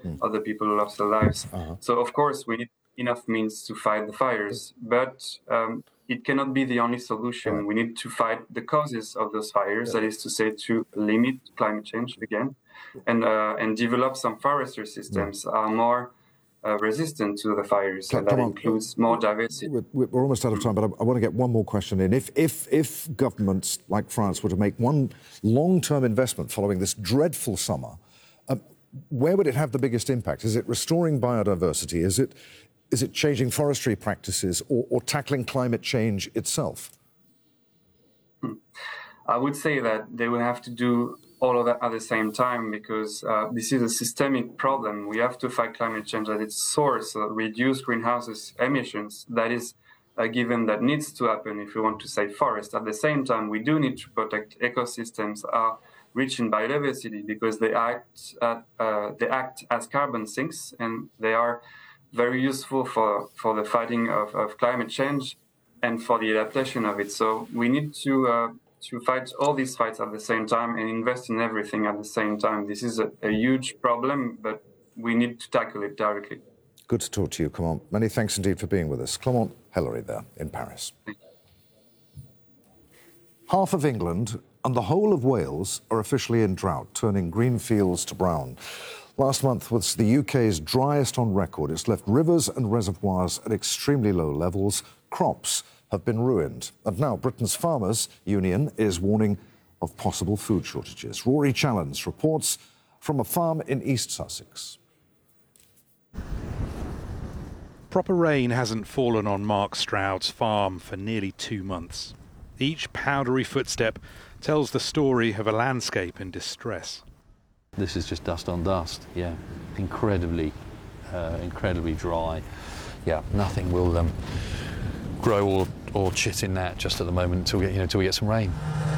other people lost their lives. So, of course, we need enough means to fight the fires, but it cannot be the only solution. Right. We need to fight the causes of those fires, that is to say, to limit climate change again, and develop some forestry systems are more resistant to the fires, and that includes more diversity. We're almost out of time, but I want to get one more question in. If governments like France were to make one long-term investment following this dreadful summer, where would it have the biggest impact? Is it restoring biodiversity? Is it changing forestry practices or tackling climate change itself? I would say that they will have to do all of that at the same time, because this is a systemic problem. We have to fight climate change at its source, reduce greenhouse emissions. That is a given that needs to happen if we want to save forests. At the same time, we do need to protect ecosystems rich in biodiversity, because they act as carbon sinks, and they are very useful for the fighting of climate change and for the adaptation of it. So we need to fight all these fights at the same time and invest in everything at the same time. This is a huge problem, but we need to tackle it directly. Good to talk to you, Clement. Many thanks indeed for being with us. Clement Hellery there in Paris. Half of England and the whole of Wales are officially in drought, turning green fields to brown. Last month was the UK's driest on record. It's left rivers and reservoirs at extremely low levels. Crops have been ruined. And now Britain's Farmers Union is warning of possible food shortages. Rory Challens reports from a farm in East Sussex. Proper rain hasn't fallen on Mark Stroud's farm for nearly 2 months. Each powdery footstep tells the story of a landscape in distress. This is just dust on dust, yeah. Incredibly dry. Yeah, nothing will grow or chit in that just at the moment until we get some rain.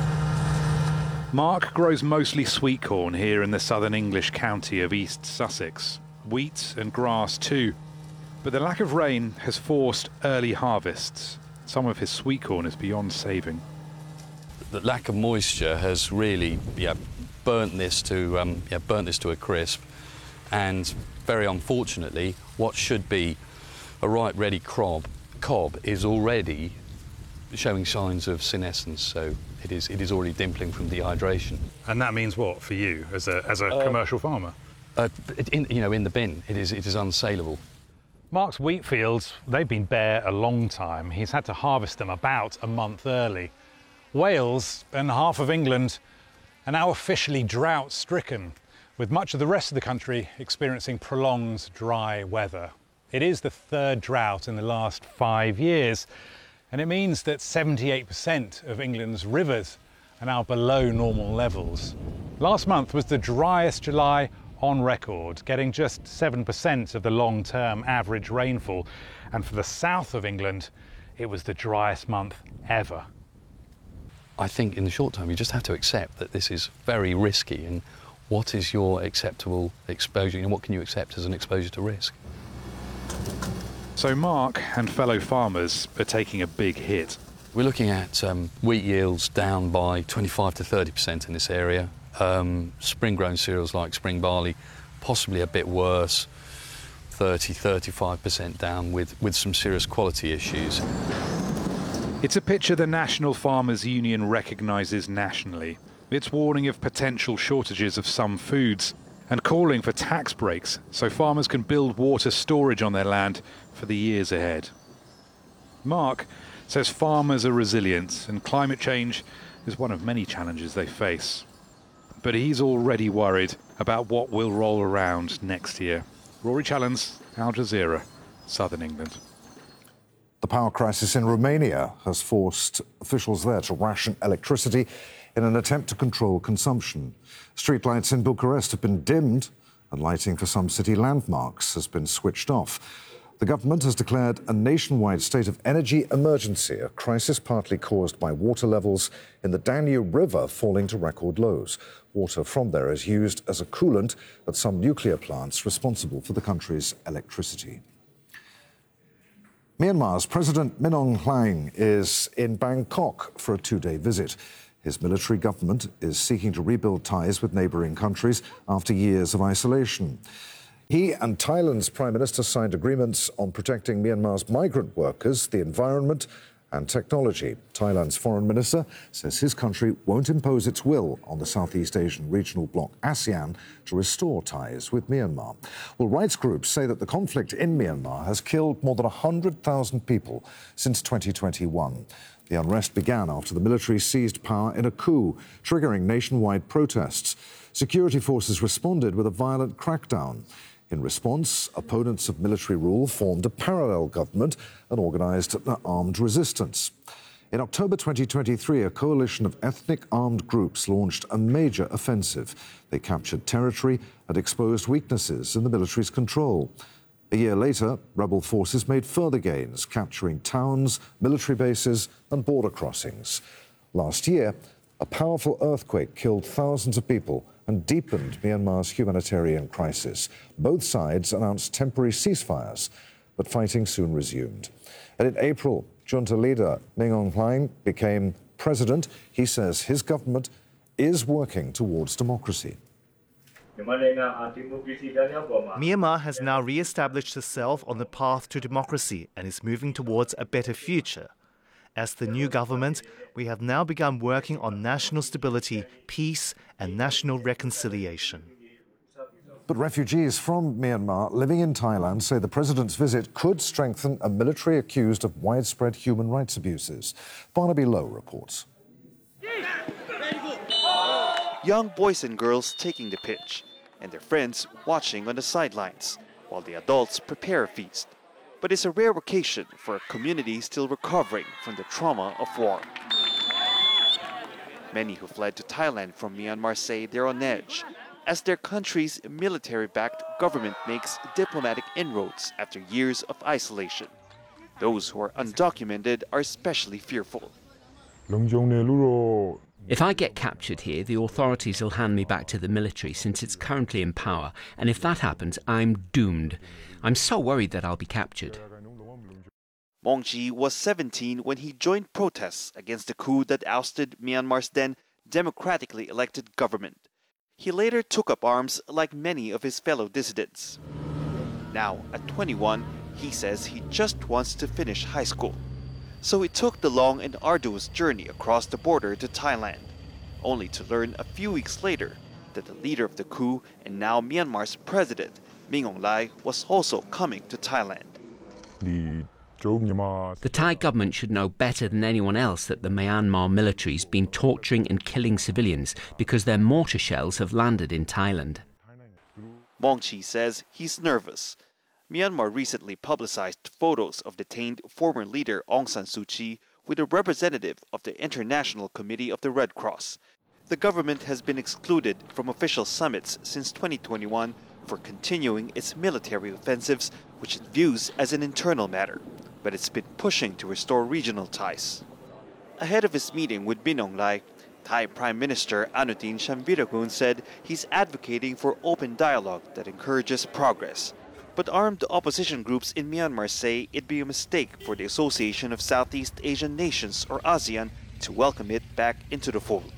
Mark grows mostly sweet corn here in the southern English county of East Sussex. Wheat and grass too. But the lack of rain has forced early harvests. Some of his sweet corn is beyond saving. The lack of moisture has really burnt this to a crisp, and very unfortunately, what should be a ripe, ready cob is already showing signs of senescence. So it is already dimpling from dehydration. And that means what for you as a commercial farmer? In the bin, it is unsaleable. Mark's wheat fields, they've been bare a long time. He's had to harvest them about a month early. Wales and half of England are now officially drought-stricken, with much of the rest of the country experiencing prolonged dry weather. It is the third drought in the last 5 years, and it means that 78% of England's rivers are now below normal levels. Last month was the driest July on record, getting just 7% of the long-term average rainfall, and for the south of England, it was the driest month ever. I think in the short term, you just have to accept that this is very risky, and what is your acceptable exposure? What can you accept as an exposure to risk? So Mark and fellow farmers are taking a big hit. We're looking at wheat yields down by 25 to 30% in this area. Spring-grown cereals like spring barley, possibly a bit worse, 30-35% down with some serious quality issues. It's a picture the National Farmers Union recognises nationally. It's warning of potential shortages of some foods and calling for tax breaks so farmers can build water storage on their land for the years ahead. Mark says farmers are resilient and climate change is one of many challenges they face. But he's already worried about what will roll around next year. Rory Challens, Al Jazeera, Southern England. The power crisis in Romania has forced officials there to ration electricity in an attempt to control consumption. Streetlights in Bucharest have been dimmed and lighting for some city landmarks has been switched off. The government has declared a nationwide state of energy emergency, a crisis partly caused by water levels in the Danube River falling to record lows. Water from there is used as a coolant at some nuclear plants responsible for the country's electricity. Myanmar's President Min Aung Hlaing is in Bangkok for a 2-day visit. His military government is seeking to rebuild ties with neighbouring countries after years of isolation. He and Thailand's Prime Minister signed agreements on protecting Myanmar's migrant workers, the environment and technology. Thailand's Foreign Minister says his country won't impose its will on the Southeast Asian regional bloc ASEAN to restore ties with Myanmar. Well, rights groups say that the conflict in Myanmar has killed more than 100,000 people since 2021. The unrest began after the military seized power in a coup, triggering nationwide protests. Security forces responded with a violent crackdown. In response, opponents of military rule formed a parallel government and organised an armed resistance. In October 2023, a coalition of ethnic armed groups launched a major offensive. They captured territory and exposed weaknesses in the military's control. A year later, rebel forces made further gains, capturing towns, military bases and border crossings. Last year, a powerful earthquake killed thousands of people and deepened Myanmar's humanitarian crisis. Both sides announced temporary ceasefires, but fighting soon resumed. And in April, junta leader Min Aung Hlaing became president. He says his government is working towards democracy. Myanmar has now re-established itself on the path to democracy and is moving towards a better future. As the new government, we have now begun working on national stability, peace and national reconciliation. But refugees from Myanmar living in Thailand say the president's visit could strengthen a military accused of widespread human rights abuses. Barnaby Lowe reports. Young boys and girls taking the pitch, and their friends watching on the sidelines, while the adults prepare a feast. But it's a rare occasion for a community still recovering from the trauma of war. Many who fled to Thailand from Myanmar say they're on edge, as their country's military-backed government makes diplomatic inroads after years of isolation. Those who are undocumented are especially fearful. If I get captured here, the authorities will hand me back to the military since it's currently in power, and if that happens, I'm doomed. I'm so worried that I'll be captured. Maung Chi was 17 when he joined protests against the coup that ousted Myanmar's then democratically elected government. He later took up arms like many of his fellow dissidents. Now, at 21, he says he just wants to finish high school. So he took the long and arduous journey across the border to Thailand, only to learn a few weeks later that the leader of the coup and now Myanmar's president, Min Aung Hlaing, was also coming to Thailand. The Thai government should know better than anyone else that the Myanmar military's been torturing and killing civilians because their mortar shells have landed in Thailand. Maung Chi says he's nervous. Myanmar recently publicized photos of detained former leader Aung San Suu Kyi with a representative of the International Committee of the Red Cross. The government has been excluded from official summits since 2021 for continuing its military offensives, which it views as an internal matter, but it's been pushing to restore regional ties. Ahead of his meeting with Min Aung Hlaing, Thai Prime Minister Anutin Charnvirakul said he's advocating for open dialogue that encourages progress. But armed opposition groups in Myanmar say it'd be a mistake for the Association of Southeast Asian Nations, or ASEAN, to welcome it back into the fold.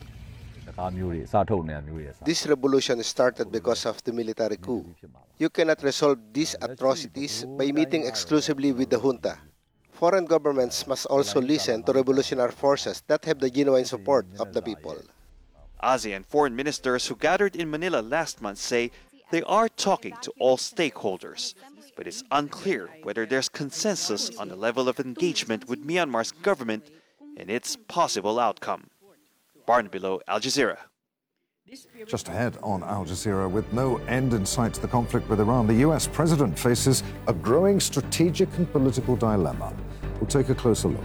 This revolution started because of the military coup. You cannot resolve these atrocities by meeting exclusively with the junta. Foreign governments must also listen to revolutionary forces that have the genuine support of the people. ASEAN foreign ministers who gathered in Manila last month say they are talking to all stakeholders, but it's unclear whether there's consensus on the level of engagement with Myanmar's government and its possible outcome. Barnaby Lowe, Al Jazeera. Just ahead on Al Jazeera, with no end in sight to the conflict with Iran, the US president faces a growing strategic and political dilemma. We'll take a closer look.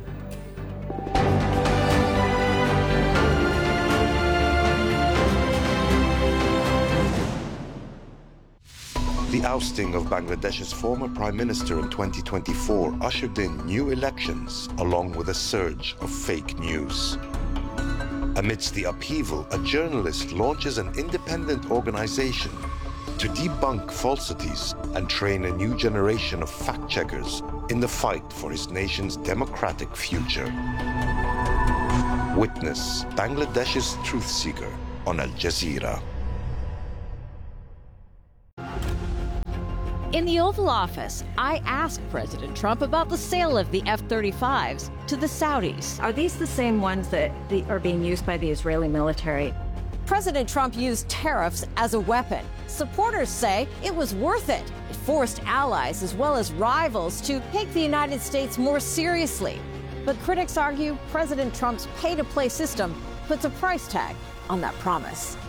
The ousting of Bangladesh's former prime minister in 2024 ushered in new elections, along with a surge of fake news. Amidst the upheaval, a journalist launches an independent organization to debunk falsities and train a new generation of fact-checkers in the fight for his nation's democratic future. Witness Bangladesh's truth seeker on Al Jazeera. In the Oval Office, I asked President Trump about the sale of the F-35s to the Saudis. Are these the same ones that are being used by the Israeli military? President Trump used tariffs as a weapon. Supporters say it was worth it. It forced allies as well as rivals to take the United States more seriously. But critics argue President Trump's pay-to-play system puts a price tag on that promise.